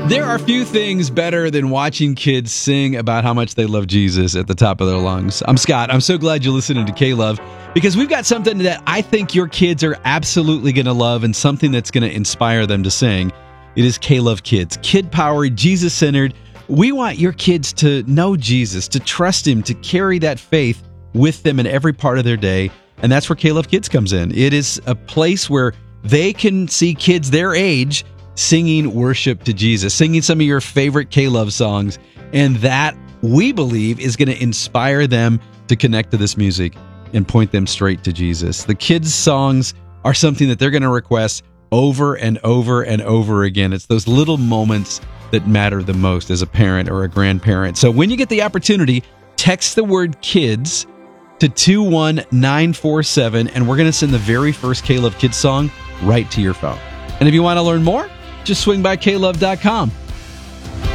There are few things better than watching kids sing about how much they love Jesus at the top of their lungs. I'm Scott. I'm so glad you're listening to K-Love because we've got something that I think your kids are absolutely going to love and something that's going to inspire them to sing. It is K-Love Kids. Kid-powered, Jesus-centered. We want your kids to know Jesus, to trust Him, to carry that faith with them in every part of their day. And that's where K-Love Kids comes in. It is a place where they can see kids their age singing worship to Jesus, singing some of your favorite K-Love songs, and that, we believe, is going to inspire them to connect to this music and point them straight to Jesus. The kids' songs are something that they're going to request over and over and over again. It's those little moments that matter the most as a parent or a grandparent. So when you get the opportunity, text the word KIDS to 21947, and we're going to send the very first K-Love Kids song right to your phone. And if you want to learn more, just swing by klove.com.